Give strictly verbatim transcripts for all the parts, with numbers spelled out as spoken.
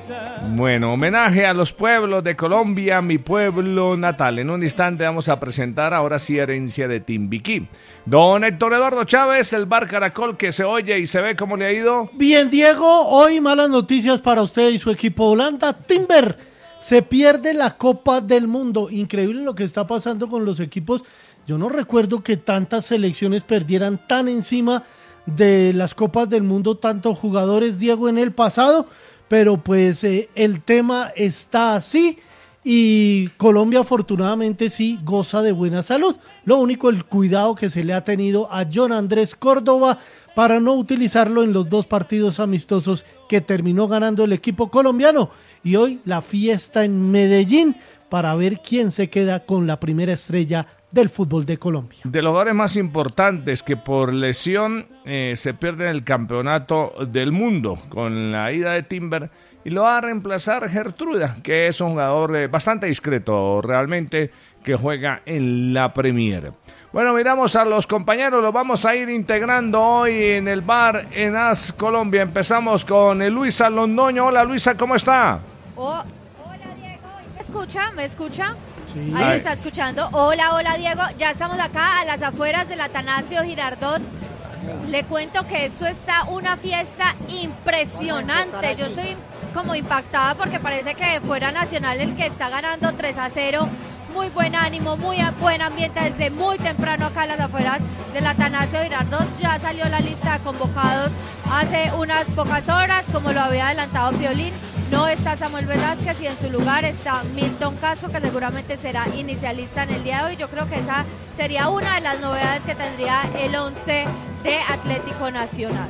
Bueno, homenaje a los pueblos de Colombia, mi pueblo natal. En un instante vamos a presentar ahora sí Herencia de Timbiquí. Don Héctor Eduardo Chávez, el Bar Caracol que se oye y se ve, ¿cómo le ha ido? Bien, Diego, hoy malas noticias para usted y su equipo Holanda. Timber se pierde la Copa del Mundo. Increíble lo que está pasando con los equipos. Yo no recuerdo que tantas selecciones perdieran tan encima de las Copas del Mundo, tantos jugadores, Diego, en el pasado. Pero pues eh, el tema está así y Colombia afortunadamente sí goza de buena salud. Lo único, el cuidado que se le ha tenido a John Andrés Córdoba para no utilizarlo en los dos partidos amistosos que terminó ganando el equipo colombiano. Y hoy la fiesta en Medellín para ver quién se queda con la primera estrella del fútbol de Colombia. De los jugadores más importantes que por lesión eh, se pierden el campeonato del mundo con la ida de Timber y lo va a reemplazar Gertruda, que es un jugador eh, bastante discreto realmente, que juega en la Premier. Bueno, miramos a los compañeros, los vamos a ir integrando hoy en el bar en AS Colombia. Empezamos con Luisa Londoño. Hola Luisa, ¿cómo está? Oh, hola Diego, ¿me escucha? ¿Me escucha? Sí. Ahí me está escuchando. Hola, hola Diego. Ya estamos acá a las afueras del Atanasio Girardot. Le cuento que eso está una fiesta impresionante. Yo estoy como impactada porque parece que fuera Nacional el que está ganando tres a cero. Muy buen ánimo, muy buen ambiente desde muy temprano acá a las afueras del Atanasio Girardot. Ya salió la lista de convocados hace unas pocas horas, como lo había adelantado Piolín. No está Samuel Velázquez y en su lugar está Milton Casco, que seguramente será inicialista en el día de hoy. Yo creo que esa sería una de las novedades que tendría el once de Atlético Nacional.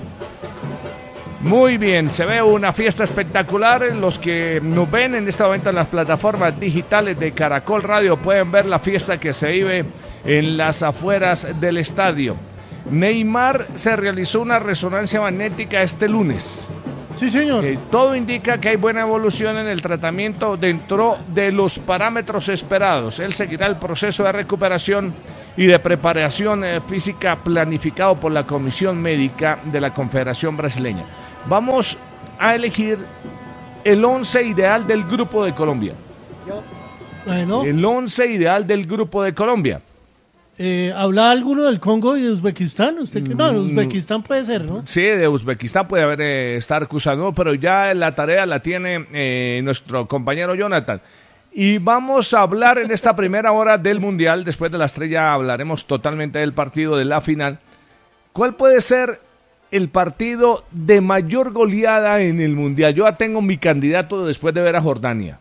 Muy bien, se ve una fiesta espectacular. Los que nos ven en este momento en las plataformas digitales de Caracol Radio pueden ver la fiesta que se vive en las afueras del estadio. Neymar se realizó una resonancia magnética este lunes. Sí, señor. Eh, todo indica que hay buena evolución en el tratamiento dentro de los parámetros esperados. Él seguirá el proceso de recuperación y de preparación eh, física planificado por la Comisión Médica de la Confederación Brasileña. Vamos a elegir el once ideal del Grupo de Colombia. Bueno. El once ideal del Grupo de Colombia. Eh, ¿Habla alguno del Congo y de Uzbekistán? ¿Usted que no? De Uzbekistán puede ser, ¿no? Sí, de Uzbekistán puede haber eh, estar acusado, pero ya la tarea la tiene eh, nuestro compañero Jonathan. Y vamos a hablar en esta primera hora del Mundial. Después de la estrella hablaremos totalmente del partido de la final. ¿Cuál puede ser el partido de mayor goleada en el Mundial? Yo ya tengo mi candidato después de ver a Jordania.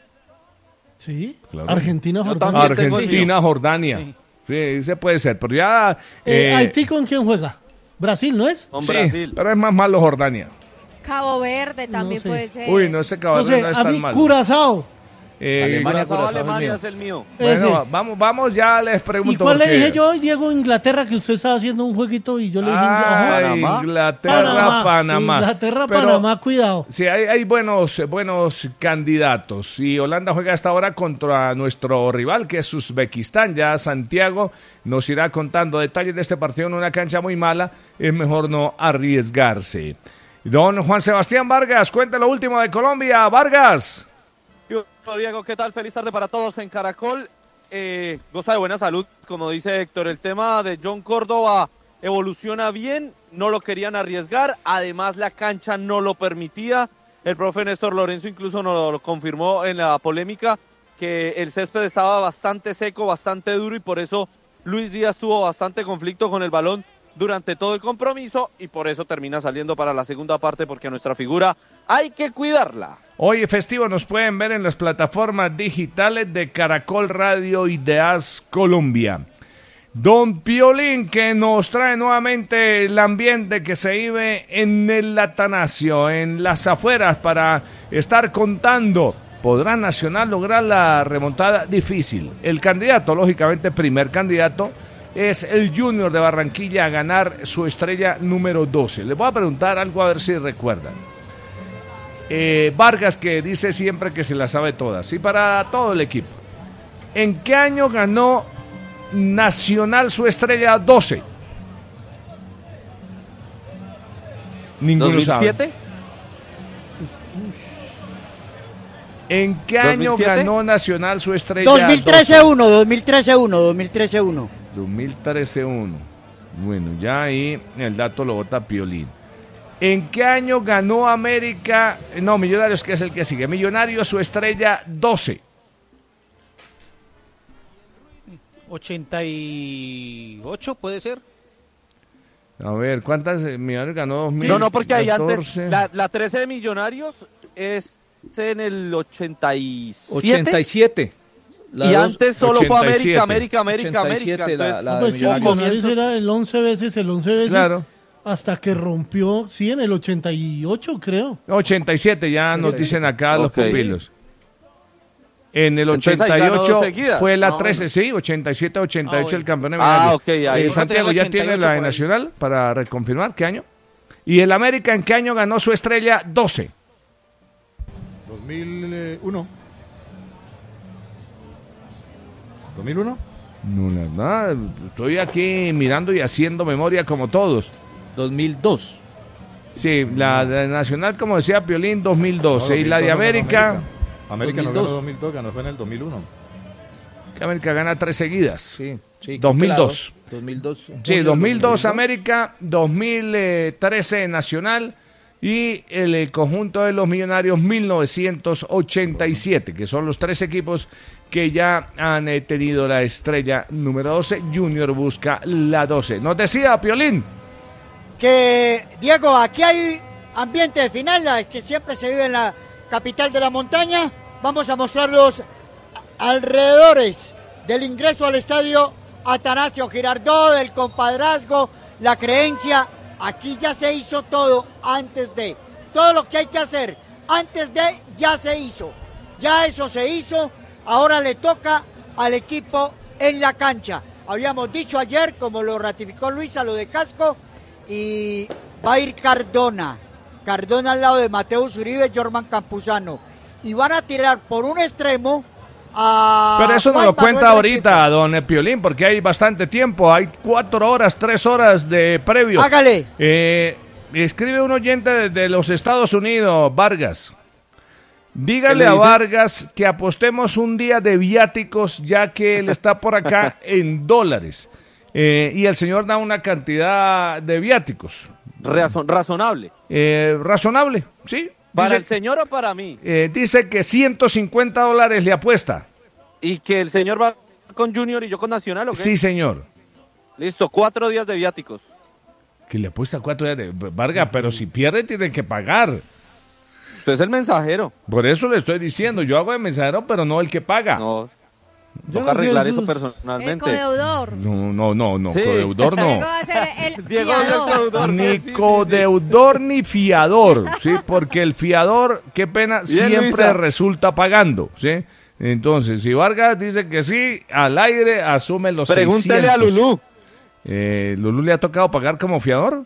Sí, claro. Argentina, Jordania. Argentina, Jordania. Sí. Sí, se puede ser, pero ya... Eh, eh, ¿Haití con quién juega? ¿Brasil, no es? Con sí, Brasil. Pero es más malo Jordania. Cabo Verde también no sé. puede ser. Uy, no, ese Cabo Verde no, sé, no es a tan mí, malo. Curazao. Eh, Alemania, Curazao, Alemania es el mío. Bueno, vamos, vamos, ya les pregunto. ¿Y cuál porque... le dije yo hoy, Diego? Inglaterra, que usted estaba haciendo un jueguito y yo le dije... Ah, Panamá. Inglaterra, Panamá. Panamá. Inglaterra, Pero, Panamá, cuidado. Sí, hay, hay buenos, buenos candidatos. Y Holanda juega hasta ahora contra nuestro rival, que es Uzbekistán. Ya Santiago nos irá contando detalles de este partido en una cancha muy mala. Es mejor no arriesgarse. Don Juan Sebastián Vargas, cuente lo último de Colombia. Vargas. Diego, ¿qué tal? Feliz tarde para todos en Caracol. Eh, goza de buena salud, como dice Héctor. El tema de John Córdoba evoluciona bien, no lo querían arriesgar, además la cancha no lo permitía. El profe Néstor Lorenzo incluso nos lo confirmó en la polémica, que el césped estaba bastante seco, bastante duro, y por eso Luis Díaz tuvo bastante conflicto con el balón durante todo el compromiso, y por eso termina saliendo para la segunda parte, porque a nuestra figura hay que cuidarla. Hoy festivo nos pueden ver en las plataformas digitales de Caracol Radio y de AS Colombia. Don Piolín, que nos trae nuevamente el ambiente que se vive en el Atanasio, en las afueras, para estar contando. ¿Podrá Nacional lograr la remontada? Difícil. El candidato, lógicamente, primer candidato, es el Junior de Barranquilla a ganar su estrella número doce. Les voy a preguntar algo a ver si recuerdan. Eh, Vargas, que dice siempre que se la sabe todas, y para todo el equipo. ¿En qué año ganó Nacional su estrella doce? Ninguno ¿dos mil siete? sabe. ¿En qué año ¿dos mil siete? ganó Nacional su estrella? dos mil trece uno, dos mil trece uno, dos mil trece uno. dos mil trece uno. Bueno, ya ahí el dato lo bota Piolín. ¿En qué año ganó América? No, Millonarios, que es el que sigue. Millonarios su estrella doce. ochenta y ocho puede ser. A ver, ¿cuántas eh, Millonarios ganó? dos mil No, no, porque ahí antes, catorce. la, la trece de Millonarios es en el ochenta y siete. ochenta y siete. La Y dos- antes solo fue ochenta y siete. América, América, América, ochenta y siete, América. la- Entonces, la de Pues que Millonarios. Millonarios era el once veces, el once veces, Claro. hasta que rompió, sí, en el ochenta y ocho, creo. ochenta y siete, ya nos dicen acá los Ok. pupilos. En el Entonces, ahí ochenta y ganó ocho dos seguidas. fue la No, trece, sí, ochenta y siete ochenta y ocho Ah, el campeón de Ah, Millonarios. ok, ahí. Eh, Nosotros Santiago, tenemos ¿ya ochenta y tiene ocho la de por ahí. Nacional para reconfirmar qué año? ¿Y el América en qué año ganó su estrella doce? dos mil uno. ¿dos mil uno? No, la verdad, estoy aquí mirando y haciendo memoria como todos. dos mil dos. Sí, la de Nacional, como decía Piolín, dos mil doce. No, y la de dos mil dos no América, ganó América no dos mil dos. ganó dos mil dos, ganó fue en el dos mil uno. que América gana tres seguidas. Sí, sí. dos mil dos. Claro, dos mil dos. Sí, Junio dos mil dos dos mil dos. América, dos mil trece Nacional y el, eh, conjunto de los Millonarios mil novecientos ochenta y siete, que son los tres equipos que ya han eh, tenido la estrella número doce. Junior busca la doce. Nos decía Piolín. Que, Diego, aquí hay ambiente de final, la que siempre se vive en la capital de la montaña. Vamos a mostrar los alrededores del ingreso al estadio Atanasio Girardot, del compadrazgo, la creencia. Aquí ya se hizo todo antes de. Todo lo que hay que hacer antes de ya se hizo. Ya eso se hizo. Ahora le toca al equipo en la cancha. Habíamos dicho ayer, como lo ratificó Luisa, lo de Casco, y va a ir Cardona. Cardona al lado de Mateus Uribe, Jorman Campuzano. Y van a tirar por un extremo a... Pero eso nos Juan lo cuenta Manuel ahorita, Requejo. don eh, Piolín, porque hay bastante tiempo. Hay cuatro horas, tres horas de previo. Hágale. Eh, escribe un oyente de, de los Estados Unidos, Vargas. Dígale ¿Qué le a dice? Vargas que apostemos un día de viáticos, ya que él está por acá en dólares. Eh, y el señor da una cantidad de viáticos. razon- razonable. Eh, razonable, ¿sí? ¿Para el Dice, señor o para mí? eh, dice que ciento cincuenta dólares le apuesta. ¿Y que el señor va con Junior y yo con Nacional o qué? Sí, señor. Listo, cuatro días de viáticos. Que le apuesta cuatro días de Vargas, pero si pierde tiene que pagar. Usted es el mensajero. Por eso le estoy diciendo, yo hago de mensajero, pero no el que paga. No, No, Yo toca no sé arreglar esos- eso El personalmente. codeudor. no, no, no, Sí. codeudor no. Diego va a ser el Diego es el fiador. codeudor. Ni Sí, sí, sí. codeudor ni fiador, ¿sí? Porque el fiador, qué pena, Bien, siempre Luisa. resulta pagando, ¿sí? Entonces, si Vargas dice que sí, al aire asume los Pregúntele a seiscientos. Lulú. Eh, ¿Lulú le ha tocado pagar como fiador?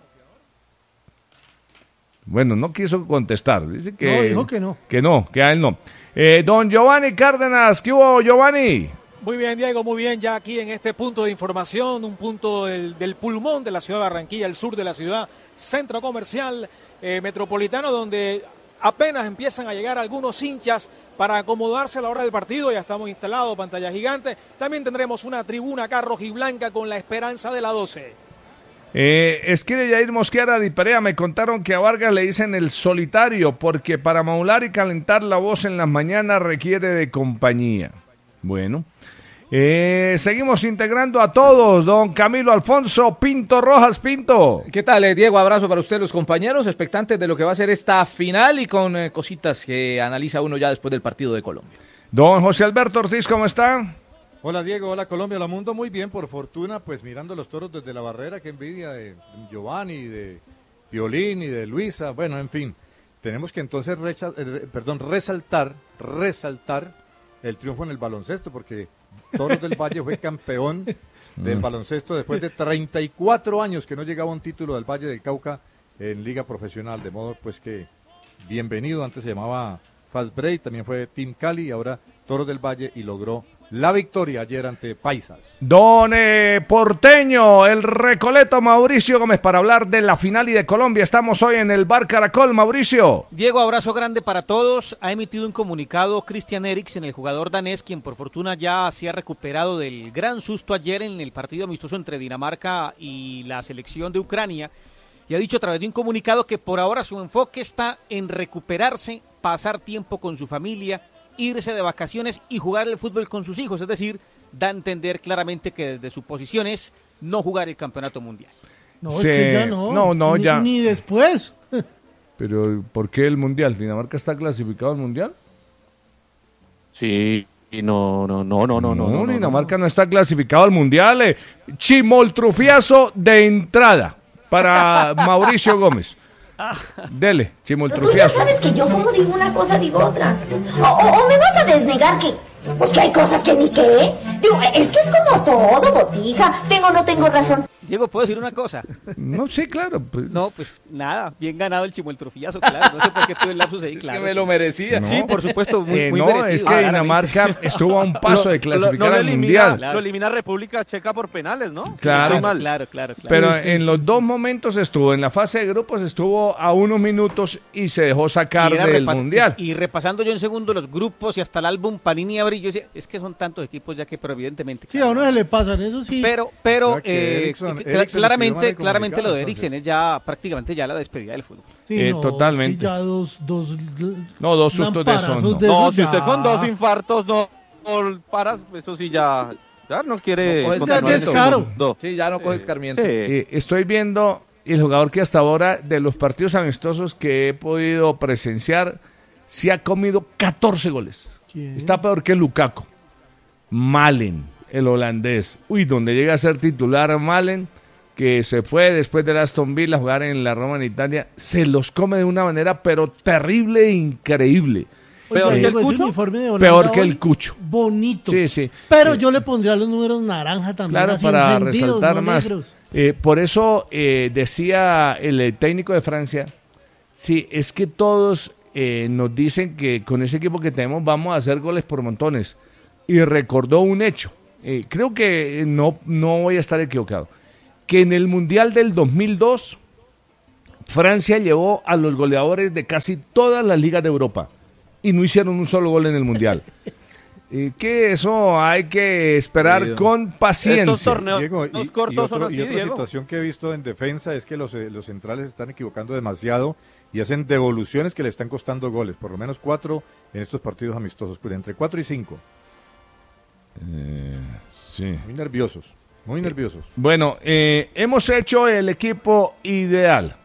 Bueno, no quiso contestar. Dice que No, dijo que no. Que no, que a él no. Eh, don Giovanni Cárdenas, ¿qué hubo, Giovanni? Muy bien, Diego, muy bien. Ya aquí en este punto de información, un punto del, del pulmón de la ciudad de Barranquilla, el sur de la ciudad, centro comercial eh, metropolitano, donde apenas empiezan a llegar algunos hinchas para acomodarse a la hora del partido. Ya estamos instalados, pantalla gigante. También tendremos una tribuna acá rojiblanca con la esperanza de la doce. Eh, escribe Yair Mosquera de Perea, me contaron que a Vargas le dicen el solitario porque para modular y calentar la voz en las mañanas requiere de compañía. Bueno, eh, seguimos integrando a todos, don Camilo Alfonso Pinto Rojas Pinto. ¿Qué tal, eh, Diego? Abrazo para usted, los compañeros, expectantes de lo que va a ser esta final y con eh, cositas que analiza uno ya después del partido de Colombia. Don José Alberto Ortiz, ¿cómo está? Hola Diego, hola Colombia, hola mundo, muy bien, por fortuna, pues mirando los toros desde la barrera, qué envidia de Giovanni, de Piolín y de Luisa, bueno, en fin, tenemos que entonces recha- eh, perdón, resaltar, resaltar el triunfo en el baloncesto, porque Toros del Valle fue campeón del baloncesto después de treinta y cuatro años que no llegaba un título del Valle del Cauca en liga profesional, de modo pues que bienvenido, antes se llamaba Fast Break, también fue Team Cali y ahora Toros del Valle y logró la victoria ayer ante Paisas. Don eh, Porteño, el Recoleto Mauricio Gómez, para hablar de la final y de Colombia. Estamos hoy en el Bar Caracol, Mauricio. Diego, abrazo grande para todos. Ha emitido un comunicado Christian Eriksen, el jugador danés, quien por fortuna ya se ha recuperado del gran susto ayer en el partido amistoso entre Dinamarca y la selección de Ucrania. Y ha dicho a través de un comunicado que por ahora su enfoque está en recuperarse, pasar tiempo con su familia, irse de vacaciones y jugar el fútbol con sus hijos. Es decir, da a entender claramente que desde su posición es no jugar el campeonato mundial. No, Sí, es que ya no. no, no, ni, ya. Ni después. Pero, ¿por qué el Mundial? ¿Dinamarca está clasificado al Mundial? Sí, no, no, no, no, no, no. no, no Dinamarca no, no está clasificado al Mundial. Eh. Chimoltrufiazo de entrada para Mauricio Gómez. Dele, Pero tú ya chimoltrufiazo. sabes que yo como digo una cosa digo otra. O, o, o me vas a desnegar que, pues que hay cosas que ni qué. Digo, es que es como todo, botija. Tengo o no tengo razón. Diego, ¿puedo decir una cosa? No, sí, claro. Pues. No, pues nada, bien ganado el Chimoltrofiazo, claro. No sé por qué tuve el lapsus ahí, claro. Es que me lo merecía. No. Sí, por supuesto, muy, Eh, muy no, merecido. es que claramente. Dinamarca estuvo a un paso de clasificar Lo- lo al elimina- Mundial. Claro. Lo elimina República Checa por penales, ¿no? Claro. Estoy mal. Claro, claro, claro. Pero Sí, sí, en sí, los sí. dos momentos estuvo, en la fase de grupos estuvo a unos minutos y se dejó sacar Y era del repas- Mundial. Y, y repasando yo en segundo los grupos y hasta el álbum Panini Abril, yo decía, es que son tantos equipos ya que, pero evidentemente. Sí, a uno se le pasan, eso sí. Pero, pero, O sea que eh, Eriksen- cl- Eriksen claramente, escribió mal el claramente lo de comunicado, Eriksen es ya prácticamente ya la despedida del fútbol. Sí, Eh, no, totalmente. es que ya dos, dos, No, dos sustos de lamparazos esos, no. de No, esos si ya. usted con dos infartos no, no paras, eso sí ya, ya no quiere No coges continuar en escarmiento. ese Descaro. mundo. Sí, ya no coge escarmiento. Sí. Eh, estoy viendo el jugador que hasta ahora, de los partidos amistosos que he podido presenciar, se ha comido catorce goles. ¿Quién? Está peor que Lukaku. Malen, el holandés. Uy, donde llega a ser titular Malen, que se fue después del Aston Villa a jugar en la Roma en Italia, se los come de una manera pero terrible e increíble. ¿Peor Oye, que el Diego, ese Cucho? uniforme de Holanda Peor que hoy, el Cucho. Bonito. Sí, sí. Pero Eh, yo le pondría los números naranja también. Claro, así para encendidos, resaltar no más. negros. Eh, por eso eh, decía el eh, técnico de Francia, sí, es que todos eh, nos dicen que con ese equipo que tenemos vamos a hacer goles por montones. Y recordó un hecho. Eh, creo que eh, no, no voy a estar equivocado. Que en el Mundial del dos mil dos, Francia llevó a los goleadores de casi todas las ligas de Europa. Y no hicieron un solo gol en el Mundial. Eh, que eso hay que esperar Querido. con paciencia. Estos torneos Diego, y, los y cortos otro- son así, y otra Diego. situación que he visto en defensa es que los, eh, los centrales se están equivocando demasiado y hacen devoluciones que le están costando goles, por lo menos cuatro en estos partidos amistosos, pues, entre cuatro y cinco. Sí. Muy nerviosos, muy nerviosos. Bueno, eh, hemos hecho el equipo ideal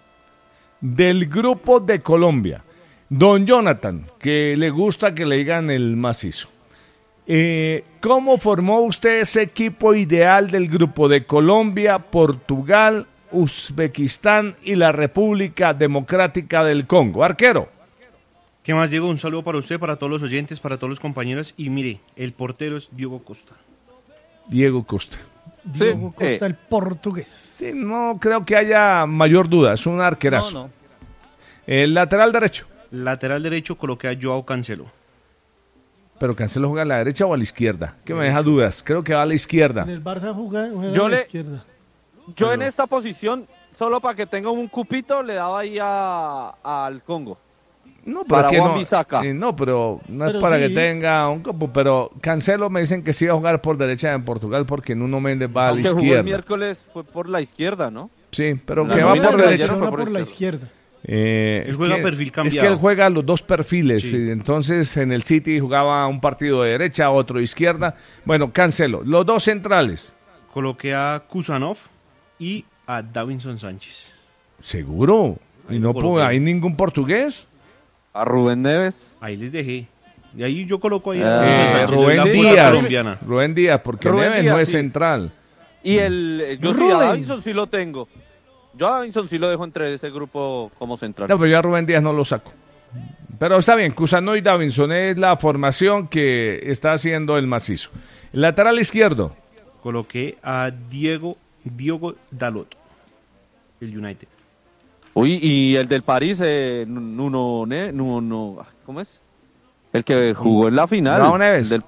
del grupo de Colombia. Don Jonathan, que le gusta que le digan el macizo. Eh, ¿Cómo formó usted ese equipo ideal del grupo de Colombia, Portugal, Uzbekistán y la República Democrática del Congo? Arquero. ¿Qué más, Diego? Un saludo para usted, para todos los oyentes, para todos los compañeros. Y mire, el portero es Diogo Costa. Diego Costa. Diego eh. Costa, el portugués. Sí, no creo que haya mayor duda, es un arquerazo. No, no. El lateral derecho. Lateral derecho coloqué a Joao Cancelo. Pero Cancelo juega a la derecha o a la izquierda, que me deja dudas. Creo que va a la izquierda. En el Barça juega, juega Yo a la le- izquierda. Yo en esta posición, solo para que tenga un cupito, le daba ahí a- al Congo. No, Para que Juan no, Bisaca. eh, no, pero no es Pero para sí. que tenga un campo. Pero Cancelo me dicen que sí va a jugar por derecha en Portugal porque Nuno Méndez va a la Aunque jugó el izquierda. miércoles fue por la izquierda, ¿no? Sí, pero La que va nómina por de derecha. ayer fue Juega por por la izquierda. izquierda. Eh, Él es juega que- perfil Es cambiado. que él juega los dos perfiles. Sí. eh, Entonces en el City jugaba un partido de derecha, otro de izquierda. Bueno, Cancelo. Los dos centrales. Coloqué a Kusanov y a Davinson Sánchez. ¿Seguro? ¿Y Ahí no lo pudo- coloqué. hay ningún portugués? A Rubén Neves. Ahí les dejé. Y ahí yo coloco ahí a Ah, Davinson Eh, Sánchez, Rubén la pura Díaz. colombiana. Rubén Díaz, porque Rubén Neves Díaz, no es sí. central. Y el. Yo sí, Rubén. a Davinson sí lo tengo. Yo a Davinson sí lo dejo entre ese grupo como central. No, pero ya Rubén Díaz no lo saco. Pero está bien, Cusano y Davinson es la formación que está haciendo el macizo. El lateral izquierdo. Coloqué a Diego Diogo Dalot, el United. Uy, y el del París, eh, Nuno, ne, Nuno, ¿cómo es? El que jugó en la final. Joao Neves. El del Pa-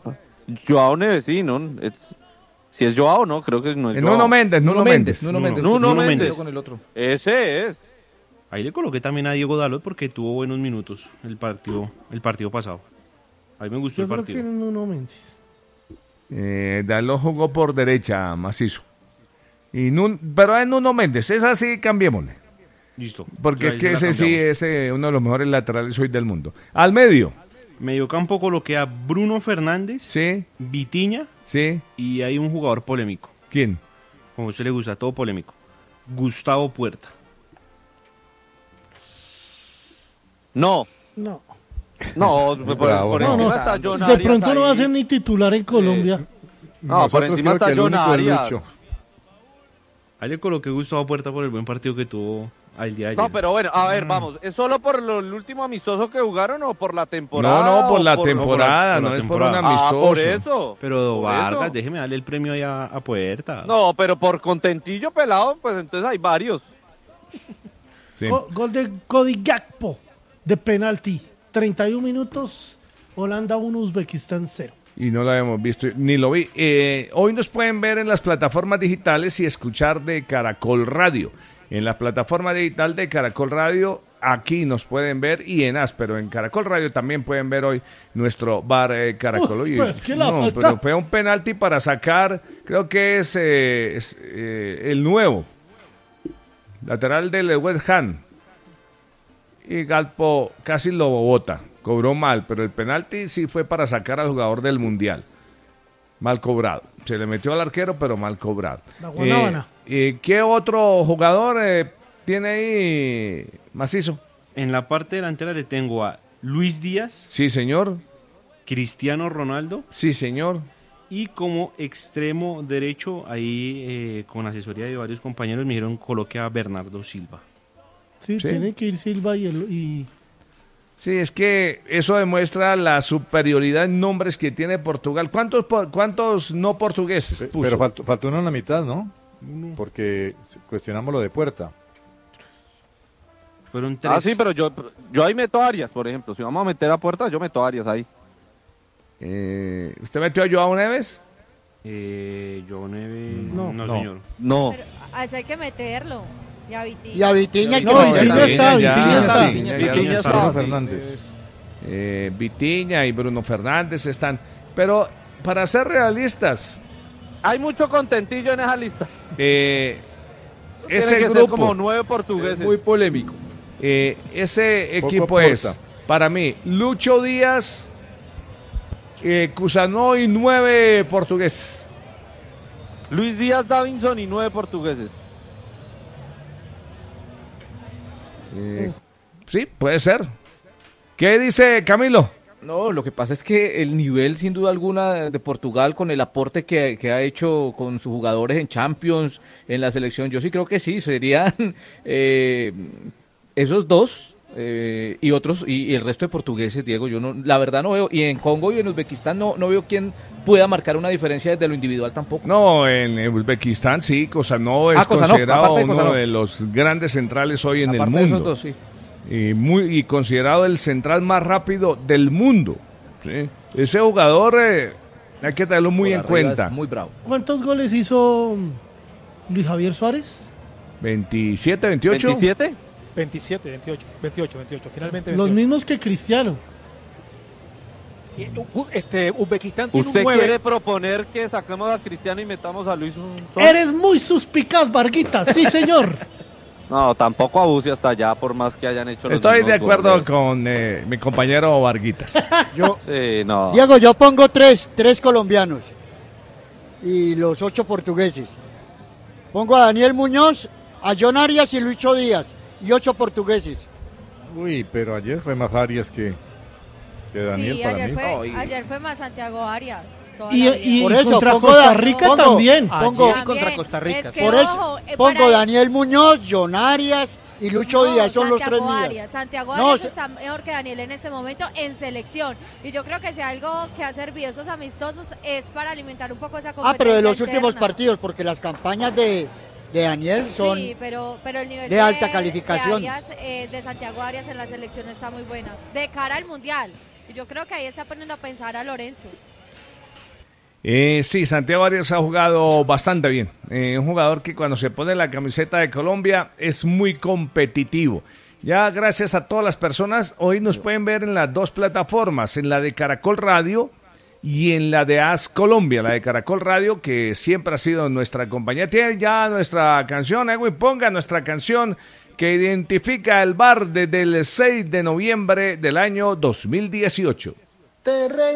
Joao Neves, sí, ¿no? Es, si es Joao, no, creo que no es Eh, Joao. Nuno Méndez, Nuno, Nuno Méndez. Méndez, Nuno Méndez. Nuno Nuno Méndez. con el otro. Ese es. Ahí le coloqué también a Diego Dalot porque tuvo buenos minutos el partido, el partido pasado. Ahí me gustó Yo el creo partido. que en uno Méndez. Eh, Dalot jugó por derecha, macizo. Y Nun, pero es Nuno Méndez, es así, cambiémosle. Listo. Porque Ahí es se que la ese sí cambiamos. es eh, uno de los mejores laterales hoy del mundo. Al medio. Mediocampo coloqué a Bruno Fernández, Sí, Vitinha sí. y hay un jugador polémico. ¿Quién? Como a usted le gusta, todo polémico. Gustavo Puerta. No, No. no, por, Bravo, por no, encima no. está John De Arias pronto no va a ahí. ser ni titular en Colombia. No, por Nosotros encima creo está que el John único es Arias. Lucho. Ahí le coloqué Gustavo Puerta por el buen partido que tuvo al día de ayer. No, pero bueno, a ver, vamos, ¿es solo por lo, el último amistoso que jugaron o por la temporada? No, no, por o la por- temporada, por la no es por temporada. un Ah, amistoso. por eso. Pero por Vargas, eso. déjeme darle el premio ahí a, a Puerta. No, pero por contentillo pelado, pues entonces hay varios. Sí. Go- Gol de Cody Gakpo de penalti. treinta y un minutos, Holanda uno, Uzbekistán cero. Y no lo habíamos visto, ni lo vi. Eh, hoy nos pueden ver en las plataformas digitales y escuchar de Caracol Radio. En la plataforma digital de Caracol Radio, aquí nos pueden ver y en Áspero, en Caracol Radio también pueden ver hoy nuestro bar eh, Caracol. Uy, Oye, pues, ¿qué le no, falta? pero fue un penalti para sacar, creo que es, eh, es, eh, el nuevo, lateral del West Ham. Y Galpo casi lo bota, cobró mal, pero el penalti sí fue para sacar al jugador del Mundial. Mal cobrado. Se le metió al arquero, pero mal cobrado. La Guanábana. Eh, eh, ¿Qué otro jugador eh, tiene ahí macizo? En la parte delantera le tengo a Luis Díaz, Sí, señor. Cristiano Ronaldo Sí, señor. y como extremo derecho, ahí eh, con asesoría de varios compañeros me dijeron coloque a Bernardo Silva. Sí, Sí. tiene que ir Silva y, el, y Sí, es que eso demuestra la superioridad en nombres que tiene Portugal. ¿Cuántos, po- cuántos no portugueses Pe- puso? Pero faltó, faltó uno en la mitad, ¿no? Porque cuestionamos lo de Puerta. Fueron tres. Ah, sí, pero yo, yo ahí meto a Arias, por ejemplo. Si vamos a meter a Puerta, yo meto a Arias ahí. Eh, ¿Usted metió a Joao Neves? Eh, Joao Neves, No. no, No. señor. No. Pero a ese hay que meterlo. Y a Vitinha. Y a Vitinha hay que No, meterlo. Vitinha está, ya, Vitinha ya, está. Vitinha ya, Vitinha ya está. Bruno sí. Fernández. eh, Vitinha y Bruno Fernández están. Pero para ser realistas, Hay mucho contentillo en esa lista. eh, Tienen ese que ser grupo, como nueve portugueses. Muy polémico. eh, ese Poco equipo es, aporta. para mí, Lucho Díaz, eh, Cusano y nueve portugueses. Luis Díaz, Davinson y nueve portugueses. Eh, sí, puede ser. ¿Qué dice Camilo? No, lo que pasa es que el nivel, sin duda alguna, de Portugal con el aporte que, que ha hecho con sus jugadores en Champions, en la selección, yo sí creo que sí, serían eh, esos dos eh, y otros, y, y el resto de portugueses, Diego, yo no, la verdad no veo, y en Congo y en Uzbekistán no, no veo quién pueda marcar una diferencia desde lo individual tampoco. No, en Uzbekistán sí, Kosanov es Ah, Kosanov, considerado aparte de uno Kosanov. de los grandes centrales hoy en Aparte el de mundo. esos dos, sí. Y, muy, y considerado el central más rápido del mundo. ¿Sí? Ese jugador eh, hay que tenerlo muy Por en arriba cuenta. es muy bravo. ¿cuántos goles hizo Luis Javier Suárez? veintisiete, veintiocho. ¿veintisiete? veintisiete, veintiocho, veintiocho, veintiocho, finalmente Los veintiocho. mismos que Cristiano. Y, u- Este, Uzbekistán tiene ¿Usted un nueve. quiere proponer que saquemos a Cristiano y metamos a Luis un sol? Eres muy suspicaz, Varguita. Sí, señor. No, tampoco abuse hasta allá, por más que hayan hecho los Estoy de mismos acuerdo goles. con eh, mi compañero Varguitas. Yo, Sí, no. Diego, yo pongo tres, tres colombianos y los ocho portugueses. Pongo a Daniel Muñoz, a John Arias y Lucho Díaz y ocho portugueses. Uy, pero ayer fue más Arias que, que Daniel Sí, para ayer mí. fue, No, y- ayer fue más Santiago Arias. toda Y, la vida. y Por eso, contra pongo Costa da- Rica pongo- también. Pongo, Ayer También, contra Costa Rica. es que, sí. por eso ojo, eh, pongo para- Daniel Muñoz, John Arias y Lucho No, Díaz, son los tres Santiago míos. Arias. Santiago No, Arias se- está mejor que Daniel en este momento en selección. Y yo creo que si algo que ha servido esos amistosos es para alimentar un poco esa Ah, competencia pero de los interna. últimos partidos, porque las campañas de, de Daniel son... Sí, pero, pero el nivel de alta calificación. de, Arias, eh, de Santiago Arias en la selección está muy buena. De cara al Mundial. Y yo creo que ahí está poniendo a pensar a Lorenzo. Eh, sí, Santiago Arias ha jugado bastante bien. Eh, un jugador que cuando se pone la camiseta de Colombia es muy competitivo. Ya gracias a todas las personas, hoy nos pueden ver en las dos plataformas, en la de Caracol Radio y en la de AS Colombia, la de Caracol Radio, que siempre ha sido nuestra compañía. Tiene ya nuestra canción, Edwin, ponga nuestra canción que identifica el bar desde el seis de noviembre del año dos mil dieciocho.